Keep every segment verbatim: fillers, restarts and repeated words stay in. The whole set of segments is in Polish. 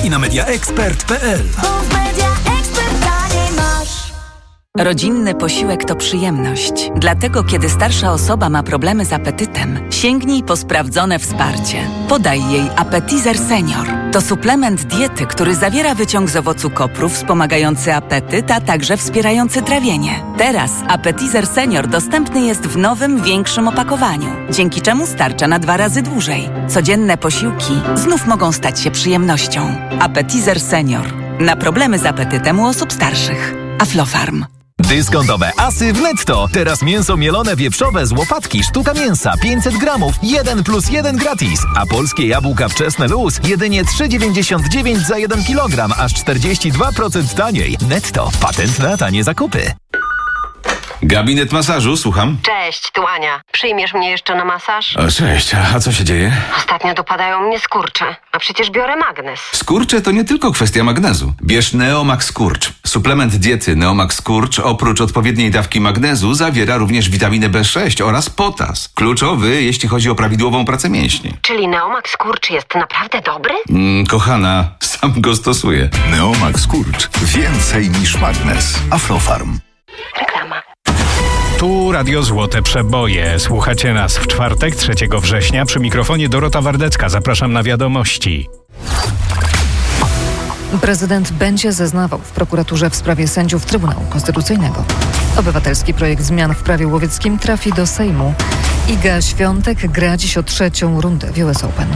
i na media ekspert kropka p l. Rodzinny posiłek to przyjemność. Dlatego, kiedy starsza osoba ma problemy z apetytem, sięgnij po sprawdzone wsparcie. Podaj jej Appetizer Senior. To suplement diety, który zawiera wyciąg z owocu kopru wspomagający apetyt, a także wspierający trawienie. Teraz Appetizer Senior dostępny jest w nowym, większym opakowaniu, dzięki czemu starcza na dwa razy dłużej. Codzienne posiłki znów mogą stać się przyjemnością. Appetizer Senior. Na problemy z apetytem u osób starszych. Aflofarm. Dyskontowe asy w Netto. Teraz mięso mielone wieprzowe z łopatki, sztuka mięsa pięćset gramów, jeden plus jeden gratis. A polskie jabłka wczesne luz jedynie trzy dziewięćdziesiąt dziewięć za jeden kilogram, aż czterdzieści dwa procent taniej. Netto. Patent na tanie zakupy. Gabinet masażu, słucham. Cześć, tu Ania. Przyjmiesz mnie jeszcze na masaż? O, cześć, a co się dzieje? Ostatnio dopadają mnie skurcze, a przecież biorę magnes. Skurcze to nie tylko kwestia magnezu. Bierz Neomax Skurcz. Suplement diety Neomax Skurcz oprócz odpowiedniej dawki magnezu zawiera również witaminę B sześć oraz potas. Kluczowy, jeśli chodzi o prawidłową pracę mięśni. Czyli Neomax Skurcz jest naprawdę dobry? Mm, kochana, sam go stosuję. Neomax Skurcz. Więcej niż magnes. Aflofarm. Reklama. Tu Radio Złote Przeboje. Słuchacie nas w czwartek, trzeciego września. Przy mikrofonie Dorota Wardecka. Zapraszam na wiadomości. Prezydent będzie zeznawał w prokuraturze w sprawie sędziów Trybunału Konstytucyjnego. Obywatelski projekt zmian w prawie łowieckim trafi do Sejmu. Iga Świątek gra dziś o trzecią rundę w U S Open.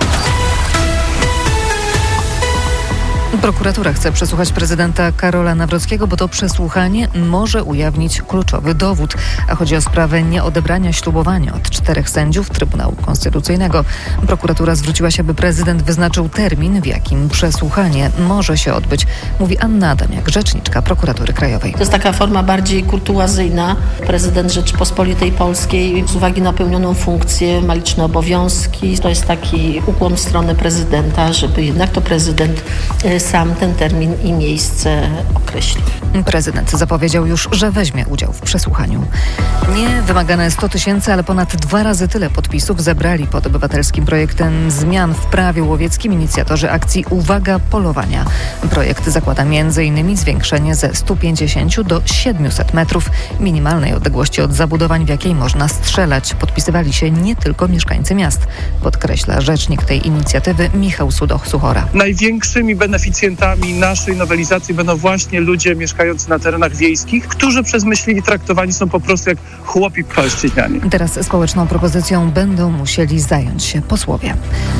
Prokuratura chce przesłuchać prezydenta Karola Nawrockiego, bo to przesłuchanie może ujawnić kluczowy dowód. A chodzi o sprawę nieodebrania ślubowania od czterech sędziów Trybunału Konstytucyjnego. Prokuratura zwróciła się, by prezydent wyznaczył termin, w jakim przesłuchanie może się odbyć. Mówi Anna Adamiak, rzeczniczka Prokuratury Krajowej. To jest taka forma bardziej kurtuazyjna. Prezydent Rzeczypospolitej Polskiej z uwagi na pełnioną funkcję ma liczne obowiązki. To jest taki ukłon w stronę prezydenta, żeby jednak to prezydent sam ten termin i miejsce określił. Prezydent zapowiedział już, że weźmie udział w przesłuchaniu. Nie wymagane sto tysięcy, ale ponad dwa razy tyle podpisów zebrali pod obywatelskim projektem zmian w prawie łowieckim inicjatorzy akcji Uwaga Polowania. Projekt zakłada między innymi zwiększenie ze stu pięćdziesięciu do siedmiuset metrów minimalnej odległości od zabudowań, w jakiej można strzelać. Podpisywali się nie tylko mieszkańcy miast, podkreśla rzecznik tej inicjatywy Michał Sudoch-Suchora. Największymi beneficjentami naszej nowelizacji będą właśnie ludzie mieszkający na terenach wiejskich, którzy przez myśliwi traktowani są po prostu jak chłopi palestynianie. Teraz społeczną propozycją będą musieli zająć się posłowie.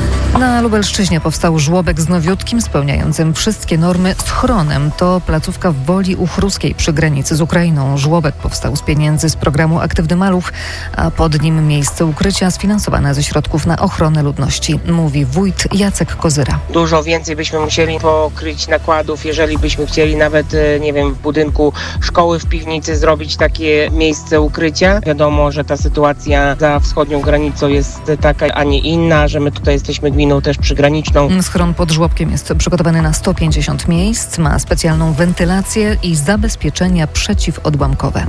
Na Lubelszczyźnie powstał żłobek z nowiutkim, spełniającym wszystkie normy schronem. To placówka w Woli Uchruskiej przy granicy z Ukrainą. Żłobek powstał z pieniędzy z programu Aktywny Maluch, a pod nim miejsce ukrycia sfinansowane ze środków na ochronę ludności, mówi wójt Jacek Kozyra. Dużo więcej byśmy musieli pokryć nakładów, jeżeli byśmy chcieli nawet, nie wiem, w budynku szkoły, w piwnicy zrobić takie miejsce ukrycia. Wiadomo, że ta sytuacja za wschodnią granicą jest taka, a nie inna, że my tutaj jesteśmy gminą też przygraniczną. Schron pod żłobkiem jest przygotowany na sto pięćdziesiąt miejsc, ma specjalną wentylację i zabezpieczenia przeciwodłamkowe.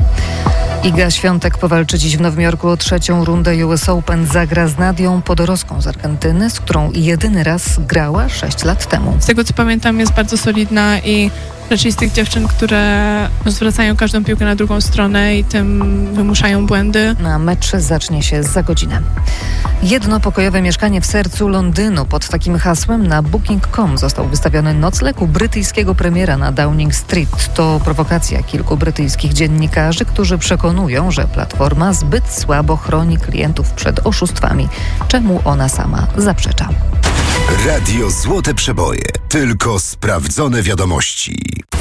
Iga Świątek powalczy dziś w Nowym Jorku o trzecią rundę U S Open. Zagra z Nadią Podoroską z Argentyny, z którą jedyny raz grała sześć lat temu. Z tego co pamiętam, jest bardzo solidna i raczej z tych dziewczyn, które zwracają każdą piłkę na drugą stronę i tym wymuszają błędy. A mecz zacznie się za godzinę. Jednopokojowe mieszkanie w sercu Londynu. Pod takim hasłem na booking kropka com został wystawiony nocleg u brytyjskiego premiera na Downing Street. To prowokacja kilku brytyjskich dziennikarzy, którzy przekonują, że platforma zbyt słabo chroni klientów przed oszustwami, czemu ona sama zaprzecza. Radio Złote Przeboje. Tylko sprawdzone wiadomości.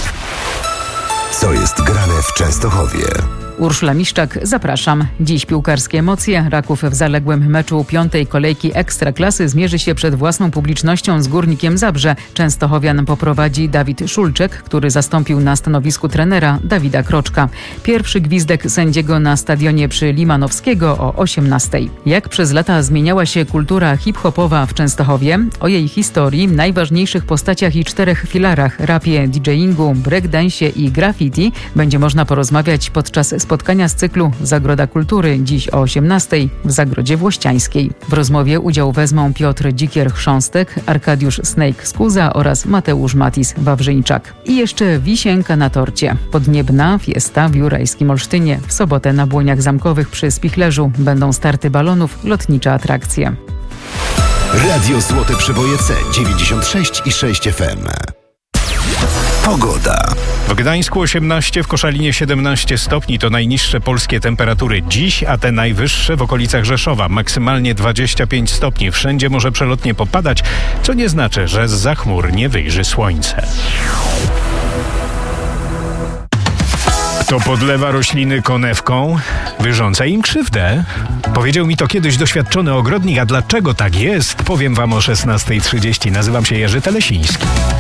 Co jest grane w Częstochowie? Urszula Miszczak, zapraszam. Dziś piłkarskie emocje. Raków w zaległym meczu piątej kolejki Ekstraklasy zmierzy się przed własną publicznością z Górnikiem Zabrze. Częstochowian poprowadzi Dawid Szulczek, który zastąpił na stanowisku trenera Dawida Kroczka. Pierwszy gwizdek sędziego na stadionie przy Limanowskiego o osiemnastej. Jak przez lata zmieniała się kultura hip-hopowa w Częstochowie? O jej historii, najważniejszych postaciach i czterech filarach, rapie, didżejingu, breakdance'ie i graffiti będzie można porozmawiać podczas spotkania z cyklu Zagroda Kultury, dziś o osiemnastej w Zagrodzie Włościańskiej. W rozmowie udział wezmą Piotr Dzikier-Chrząstek, Arkadiusz Snejk-Skuza oraz Mateusz Matis-Wawrzyńczak. I jeszcze wisienka na torcie. Podniebna fiesta w Jurajskim Olsztynie. W sobotę na Błoniach Zamkowych przy Spichlerzu będą starty balonów, lotnicze atrakcje. Radio Złote Przeboje C dziewięćdziesiąt sześć i sześć F M. Pogoda. W Gdańsku osiemnaście, w Koszalinie siedemnaście stopni to najniższe polskie temperatury dziś, a te najwyższe w okolicach Rzeszowa. Maksymalnie dwadzieścia pięć stopni. Wszędzie może przelotnie popadać, co nie znaczy, że zza chmur nie wyjrzy słońce. Kto podlewa rośliny konewką, wyrządza im krzywdę. Powiedział mi to kiedyś doświadczony ogrodnik, a dlaczego tak jest, powiem wam o szesnastej trzydzieści. Nazywam się Jerzy Telesiński.